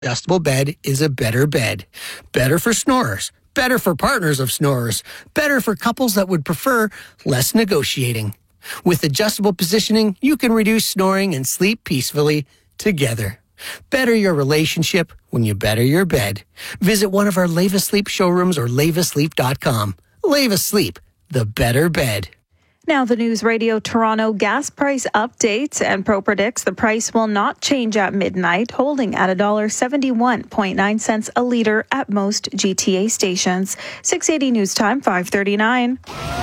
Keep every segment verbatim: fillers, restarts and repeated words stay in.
adjustable bed is a better bed. Better for snorers. Better for partners of snorers. Better for couples that would prefer less negotiating. With adjustable positioning, you can reduce snoring and sleep peacefully together. Better your relationship when you better your bed. Visit one of our Leva Sleep showrooms or leva sleep dot com. Leva Sleep, the better bed. Now the News Radio Toronto gas price update, and Pro predicts the price will not change at midnight, holding at one dollar seventy-one point nine cents a litre at most G T A stations. six eighty News Time, five thirty-nine.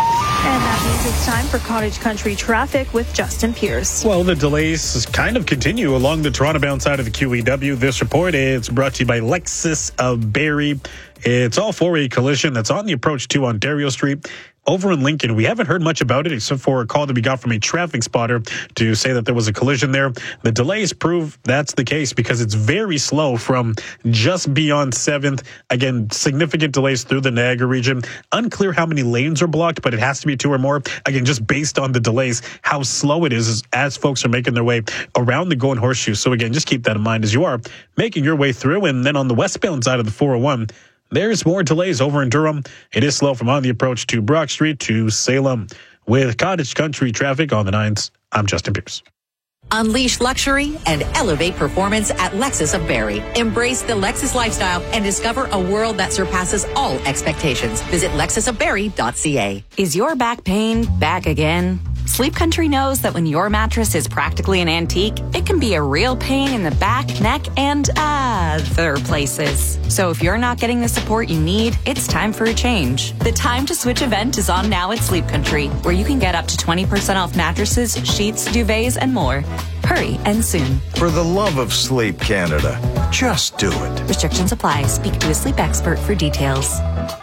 And that means it's time for Cottage Country traffic with Justin Pierce. Well, the delays kind of continue along the Toronto-bound side of the Q E W. This report is brought to you by Lexus of Barrie. It's all for a collision that's on the approach to Ontario Street. Over in Lincoln, we haven't heard much about it except for a call that we got from a traffic spotter to say that there was a collision there. The delays prove that's the case because it's very slow from just beyond seventh. Again, significant delays through the Niagara region. Unclear how many lanes are blocked, but it has to be two or more. Again, just based on the delays, how slow it is as folks are making their way around the Golden Horseshoe. So again, just keep that in mind as you are making your way through. And then on the westbound side of the four oh one, there's more delays over in Durham. It is slow from on the approach to Brock Street to Salem. With Cottage Country traffic on the nines, I'm Justin Pierce. Unleash luxury and elevate performance at Lexus of Barrie. Embrace the Lexus lifestyle and discover a world that surpasses all expectations. Visit lexus of barrie dot c a. Is your back pain back again? Sleep Country knows that when your mattress is practically an antique, it can be a real pain in the back, neck, and other places. So if you're not getting the support you need, it's time for a change. The Time to Switch event is on now at Sleep Country, where you can get up to twenty percent off mattresses, sheets, duvets, and more. Hurry and soon. For the love of Sleep Canada, just do it. Restrictions apply. Speak to a sleep expert for details.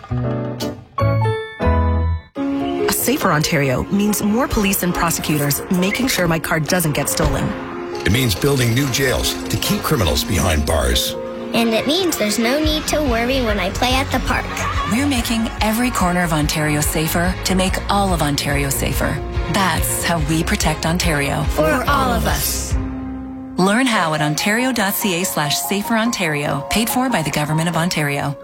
Safer Ontario means more police and prosecutors making sure my car doesn't get stolen. It means building new jails to keep criminals behind bars. And it means there's no need to worry when I play at the park. We're making every corner of Ontario safer to make all of Ontario safer. That's how we protect Ontario. For all of us. Learn how at ontario.ca slash safer Ontario. Paid for by the Government of Ontario.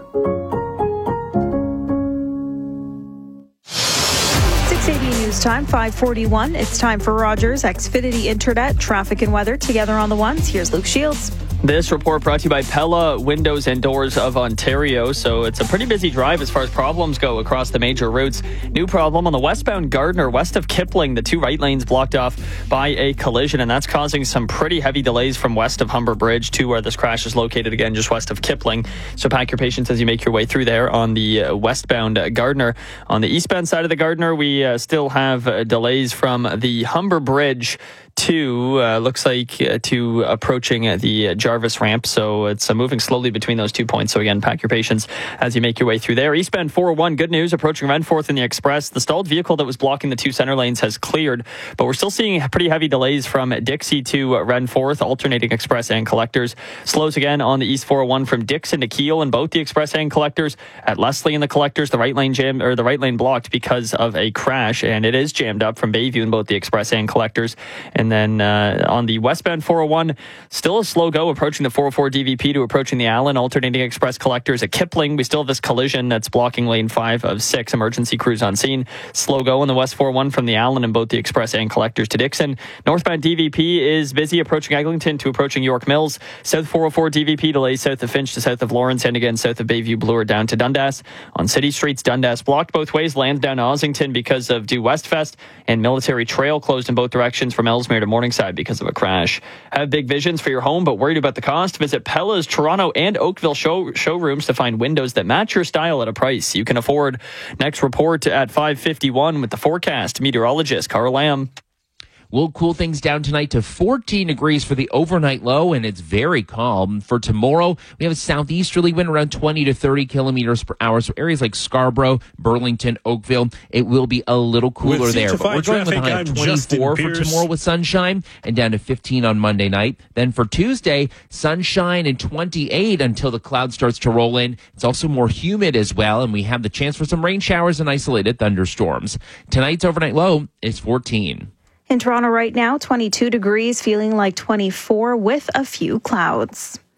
six eighty News Time, five forty-one. It's time for Rogers Xfinity Internet, traffic and weather together on the ones. Here's Luke Shields. This report brought to you by Pella Windows and Doors of Ontario. So it's a pretty busy drive as far as problems go across the major routes. New problem on the westbound Gardiner, west of Kipling. The two right lanes blocked off by a collision, and that's causing some pretty heavy delays from west of Humber Bridge to where this crash is located, again, just west of Kipling. So pack your patience as you make your way through there on the uh, westbound uh, Gardiner. On the eastbound side of the Gardiner, we uh, still have uh, delays from the Humber Bridge to, uh, looks like, uh, to approaching uh, the uh, Jarvis ramp. So it's uh, moving slowly between those two points. So again, pack your patience as you make your way through there. Eastbound four oh one, good news, approaching Renforth in the Express. The stalled vehicle that was blocking the two center lanes has cleared, but we're still seeing pretty heavy delays from Dixie to uh, Renforth, alternating Express and Collectors. Slows again on the East four oh one from Dixon to Keele in both the Express and Collectors. At Leslie and the Collectors, the right lane jammed, or the right lane blocked because of a crash, and it is jammed up from Bayview in both the Express and Collectors. And then uh, on the westbound four oh one, still a slow go approaching the four oh four D V P to approaching the Allen, alternating Express Collectors at Kipling. We still have this collision that's blocking lane five of six. Emergency crews on scene. Slow go on the west four oh one from the Allen in both the Express and Collectors to Dixon. Northbound D V P is busy approaching Eglinton to approaching York Mills. South four oh four D V P delays south of Finch to south of Lawrence, and again south of Bayview Bloor down to Dundas. On city streets, Dundas blocked both ways. Lansdowne to Ossington because of Due Westfest, and Military Trail closed in both directions from Ellesmere to Morningside because of a crash. Have big visions for your home but worried about the cost? Visit Pella's Toronto and Oakville show, showrooms to find windows that match your style at a price you can afford. Next report at five fifty-one with the forecast. Meteorologist Carl Lamb. We'll cool things down tonight to fourteen degrees for the overnight low, and it's very calm. For tomorrow, we have a southeasterly wind around twenty to thirty kilometers per hour. So areas like Scarborough, Burlington, Oakville, it will be a little cooler there. But we're going with a high of twenty-four for tomorrow with sunshine, and down to fifteen on Monday night. Then for Tuesday, sunshine and twenty-eight until the cloud starts to roll in. It's also more humid as well, and we have the chance for some rain showers and isolated thunderstorms. Tonight's overnight low is fourteen. In Toronto right now, twenty-two degrees, feeling like twenty-four with a few clouds.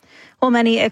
While many